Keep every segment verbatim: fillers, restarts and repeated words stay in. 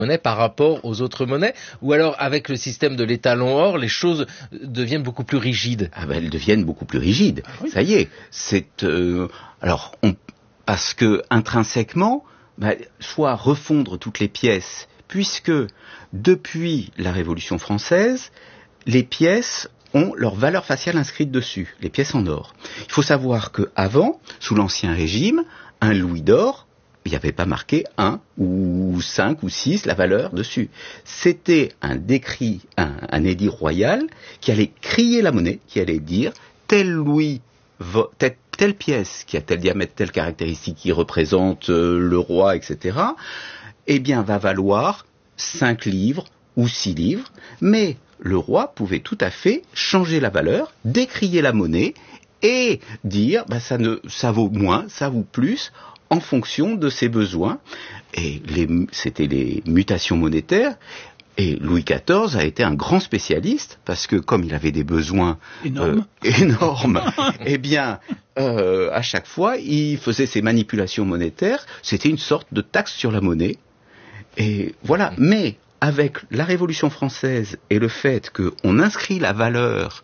monnaie par rapport aux autres monnaies, ou alors avec le système de l'étalon or, les choses deviennent beaucoup plus rigides? Ah ben, elles deviennent beaucoup plus rigides. Ah oui. Ça y est, c'est euh, alors on, parce que intrinsèquement, ben, soit refondre toutes les pièces, puisque depuis la Révolution française, les pièces ont leur valeur faciale inscrite dessus, les pièces en or. Il faut savoir que avant, sous l'Ancien Régime, un louis d'or, il n'y avait pas marqué un ou cinq ou six la valeur dessus. C'était un décret, un, un édit royal qui allait crier la monnaie, qui allait dire tel louis, telle, telle pièce qui a tel diamètre, telle caractéristique qui représente euh, le roi, et cetera, eh bien va valoir cinq livres ou six livres, mais le roi pouvait tout à fait changer la valeur, décrier la monnaie et dire bah, ça, ne, ça vaut moins, ça vaut plus, en fonction de ses besoins. Et les, c'était les mutations monétaires. Et Louis quatorze a été un grand spécialiste, parce que comme il avait des besoins énormes, euh, énormes eh bien, euh, à chaque fois, il faisait ses manipulations monétaires. C'était une sorte de taxe sur la monnaie. Et voilà. Mais avec la Révolution française et le fait qu'on inscrit la valeur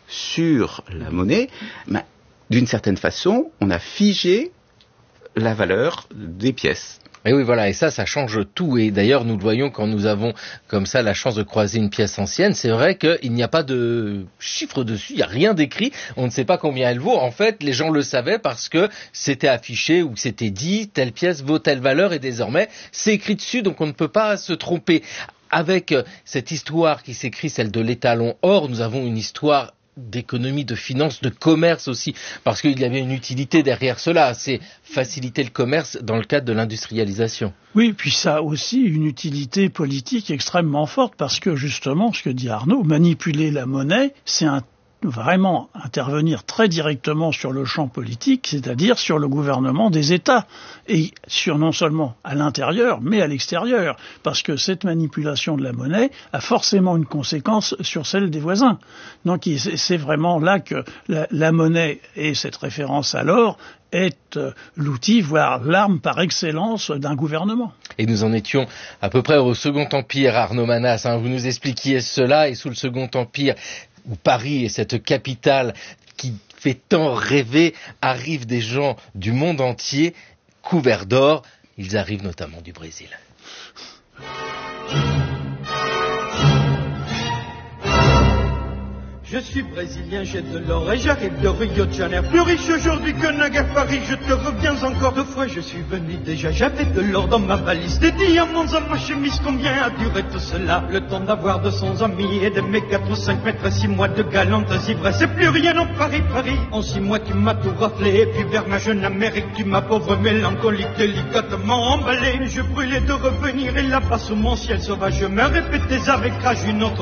sur la monnaie, ben, d'une certaine façon, on a figé la valeur des pièces. Et oui, voilà, et ça, ça change tout. Et d'ailleurs, nous le voyons quand nous avons comme ça la chance de croiser une pièce ancienne. C'est vrai qu'il n'y a pas de chiffre dessus, il n'y a rien d'écrit. On ne sait pas combien elle vaut. En fait, les gens le savaient parce que c'était affiché ou que c'était dit, telle pièce vaut telle valeur et désormais, c'est écrit dessus, donc on ne peut pas se tromper. Avec cette histoire qui s'écrit, celle de l'étalon or, nous avons une histoire d'économie, de finance, de commerce aussi, parce qu'il y avait une utilité derrière cela, c'est faciliter le commerce dans le cadre de l'industrialisation. Oui, puis ça a aussi une utilité politique extrêmement forte, parce que justement, ce que dit Arnaud, manipuler la monnaie, c'est un vraiment intervenir très directement sur le champ politique, c'est-à-dire sur le gouvernement des États, et sur non seulement à l'intérieur, mais à l'extérieur, parce que cette manipulation de la monnaie a forcément une conséquence sur celle des voisins. Donc c'est vraiment là que la, la monnaie et cette référence à l'or est l'outil, voire l'arme par excellence d'un gouvernement. Et nous en étions à peu près au Second Empire, Arnaud Manas, hein, vous nous expliquiez cela, et sous le Second Empire, où Paris est cette capitale qui fait tant rêver, arrivent des gens du monde entier couverts d'or. Ils arrivent notamment du Brésil. Je suis brésilien, j'ai de l'or et j'arrive de Rio de Janeiro. Plus riche aujourd'hui que naguère Paris, je te reviens encore deux fois. Je suis venu déjà, j'avais de l'or dans ma valise, des diamants dans ma chemise. Combien a duré tout cela? Le temps d'avoir deux cents amis et d'aimer quatre ou cinq mètres, six mois de galantes ivresses. C'est plus rien en Paris, Paris. En six mois tu m'as tout raflé, et puis vers ma jeune Amérique tu m'as pauvre mélancolique délicatement emballé. Je brûlais de revenir et là-bas sous mon ciel sauvage je me répétais avec rage une autre